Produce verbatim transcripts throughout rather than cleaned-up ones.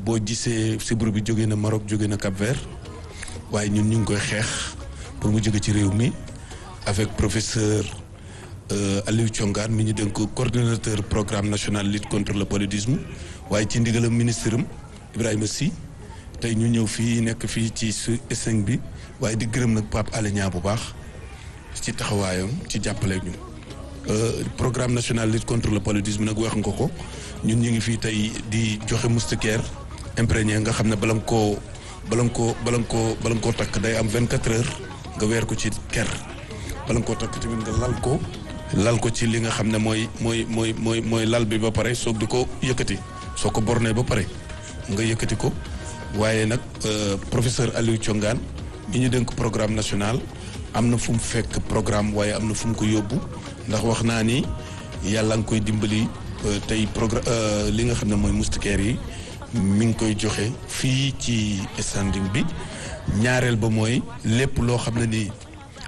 boo gisee sibiru bi jóge na Maroc jóge na Cap-Vert waaye ñun ñu ngi koy xeex pour mu jóge ci réew mi avec professeur Aliou Thiongane mi ñu dénk ko coordonnateur programme national lutte contre le paludisme waaye ci ndigalam ministre am Ibrahima Sy tey ñu ñëw fii nekk fii ci su esseng bi waaye di gërëm nag Pape Alé Niang bu baax ci taxawaayam ci jàppale ñu programme national lutte contre le paludisme nag wax nga ko ñun ñu ngi fii tey di joxe moustiquaire imprégné nga xam ne bala nga koo bala nga koo bala nga koo bala nga koo takk day am vingt-quatre heures nga weer ko ci ker bala nga koo takk tamit nga lal ko lal ko ci li nga xam ne mooy mooy mooy mooy mooy lal bi ba pare soog di ko yëkkati soo ko borné ba pare nga yëkkati ko waaye nag professeur Aliou Thiongane ñi ñu dénk programme national am na fu mu fekk programme waaye am na fu mu ko yóbbu ndax wax naa ni yàlla nga koy dimbali tey programme li nga xam ne mooy moustiquaire yi mi ngi koy joxe fii ci standing bi ñaareel ba mooy lépp loo xam ne ni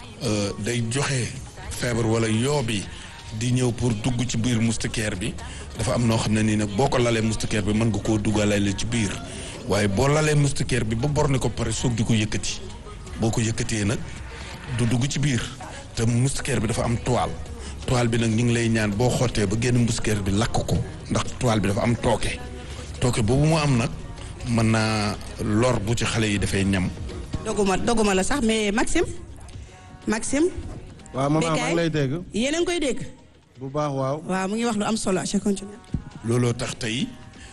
day joxe feebar wala yoo bi di ñëw pour dugg ci biir moustiquaire bi dafa am noo xam ne nii nag boo ko lalee moustiquaire bi mën nga koo duggalale ci biir waaye boo lalee moustiquaire bi ba borne ko pare soog di ko yëkkati boo ko yëkkatee nag du dugg ci biir te moustiquaire bi dafa am toile toile bi nag ñu ngi lay ñaan boo xottee ba génn moustiquaire bi lakk ko ndax toile bi dafa am tooke tooke boobu mu am nag mën naa lor bu ci xale yi dafay ñam. doguma doguma la sax mais Maxime Maxime. waaw maman maa ngi lay dégg. yéen a ngi koy dégg. bu baax waaw. waaw mu ngi wax lu am solo je continue. looloo tax tey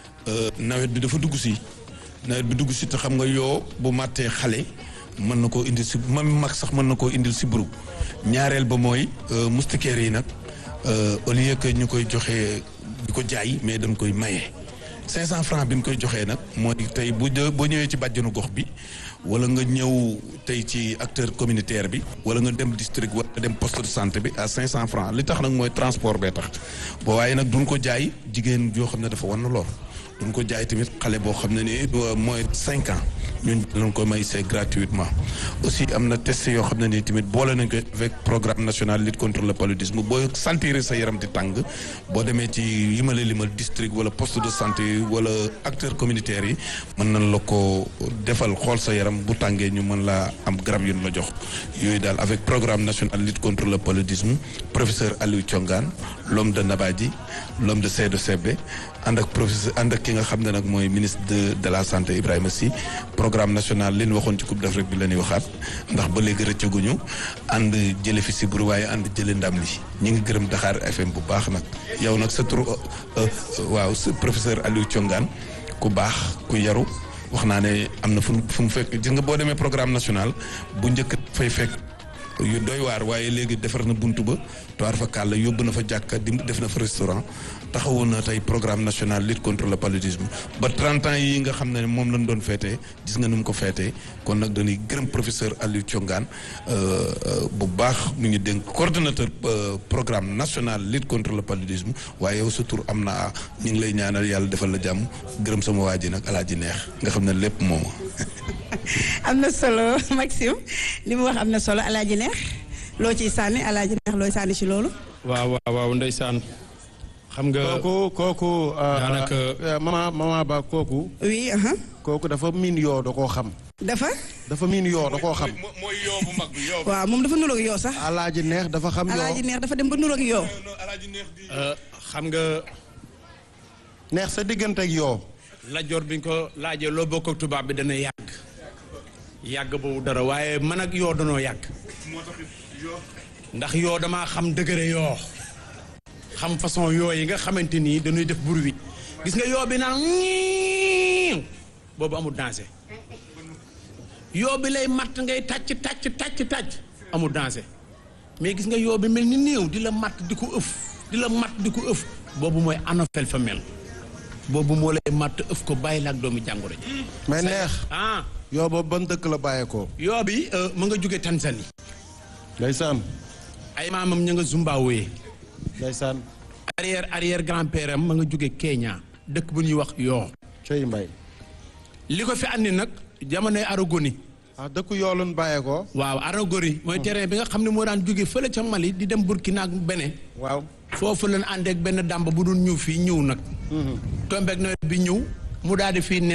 nawet bi dafa dugg si nawet bi dugg si te xam nga yoo bu màttee xale mën na koo indil si même mag sax mën na koo indil si buru ñaareel ba mooy moustiquaire yi nag au lieu que ñu koy joxee di ko jaay mais dañ koy maye. cinq cent francs bi ñu koy joxee nag mooy tey bu boo ñëwee ci bàjjenu gox bi wala nga ñëw tey ci acteur communautaire bi wala nga dem district wala nga dem poste de santé bi à cinq cent francs li tax nag mooy transport bee tax boo waaye nag duñ ko jaay jigéen yoo xam ne dafa wan na lor duñ ko jaay tamit xale boo xam ne ni mooy cinq ans ñun lañ ko may c'est gratuitement aussi am na test yoo xam ne nii tamit boole nañ ko avec programme national lutte contre le paludisme boo sentir sa yaram di tàng boo demee ci yi ma la limal district wala poste de santé wala acteurs communautaires yi mën nañ la ko defal xool sa yaram bu tàngee ñu mën laa am garab yu ñu la jox yooyu daal avec programme national lutte contre le paludisme professeur Aliou Thiongane l'homme de Nabadji l'homme de C D C B ànd ak professeur ànd ak ki nga xam ne nag mooy ministre de de la santé Ibrahima Sy programme national li ñu waxoon ci coupe d'Afrique bi la ñuy waxaat ndax ba léegi rëccaguñu ànd jële fi si buru waaye ànd jële ndam li ñu ngi gërëm Dakar F M bu baax nag yow nag sa tur waaw professeur Aliou Thiongane ku baax ku yaru wax naa ne am na fu fu mu fekk gis nga boo demee programme national bu njëkk fay fekk yu doy waar waaye léegi defar na buntu ba toir fa kàll yóbbu na fa jàkka di def na fa restaurant taxawoon na tey programme national lutte contre le paludisme ba trente ans yi nga xam ne moom lañ doon feetee gis nga nu mu ko feetee kon nag dañuy gërëm professeur Aliou Thiongane bu baax mu ngi dénk coordonnateur programme national lutte contre le paludisme waaye yow sa tur am na ñu ngi lay ñaanal yàlla defal la jàmm gërëm sama waa ji nag alaaji neex nga xam ne lépp mooma am na solo Maxime li mu wax am na solo alaaji neex loo ciy sànni alaaji neex looy sànni ci loolu. waaw waaw waaw ndeysaan xam nga kooku kooku. daanaka mama mama ba kooku. oui. kooku dafa miin yoo da koo xam. dafa. dafa miin yoo da koo xam. mooy yoo bu mag bi yoo. waaw moom dafa nuroog yoo sax. alaaji neex dafa xam yoo alaaji neex dafa dem ba nuroog yoo. xam nga. neex sa diggante ak yoo. lajoor bi ñu ko laajee loo bokk ak tubaab bi dana yàgg. yàgg boobu dara waaye man ak yoo danoo yàgg. ndax yoo damaa xam dëgëre yoo. xam façon yoo yi nga xamante nii dañuy def bruit gis nga yoo bi naan boobu amul danger yoo bi lay matt ngay tàcc tàcc tàcc tàcc amul danger mais gis nga yoo bi mel ni néew di la matt di ko ëf di la matt di ko ëf boobu mooy anophèle femelle boobu moo lay matt ëf ko bàyyi la ak doomu jàngoro ji. mais neex. ah yoo boobu ban dëkk la bàyyeekoo. yoo bi mu nga jóge Tanzanie. ndeysaan. ay maamam ña nga Zimbabwe. ndeysaan. arrière arrière grand-père am ma nga jóge Kenya dëkk bu ñuy wax yoo. Coy Mbay. li ko fi andi nag jamonoy Aragoni. ah dëkk yoo loon bàyyeekoo. waaw Aragoni mooy terrain bi nga xam ne moo daan jóge fële ca Mali di dem Burkina ak Benin. waaw. foofu lañ ànd ak benn dàmb bu doon ñëw fii ñëw nag. tombeek nawet bi ñëw mu daal di fii